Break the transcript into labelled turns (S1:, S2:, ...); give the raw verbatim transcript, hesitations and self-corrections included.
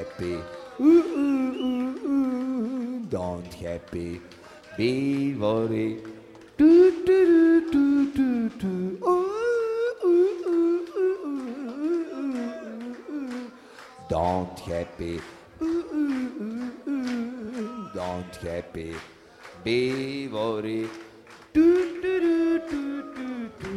S1: happy. Ooh, ooh, ooh, ooh. Don't happy. Be worried. Do, do, do, do, do, do. Ooh, ooh, ooh, ooh, ooh, ooh. Don't happy. Ooh, ooh, ooh, ooh. Don't happy. Be worried. Do, do, do, do, do.